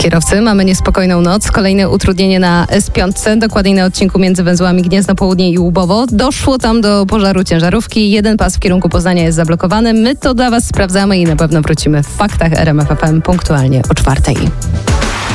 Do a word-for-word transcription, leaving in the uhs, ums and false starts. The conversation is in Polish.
Kierowcy, mamy niespokojną noc. Kolejne utrudnienie na S pięć, dokładniej na odcinku między węzłami Gniezno Południe i Łubowo. Doszło tam do pożaru ciężarówki. Jeden pas w kierunku Poznania jest zablokowany. My to dla Was sprawdzamy i na pewno wrócimy w faktach R M F F M punktualnie o czwartej.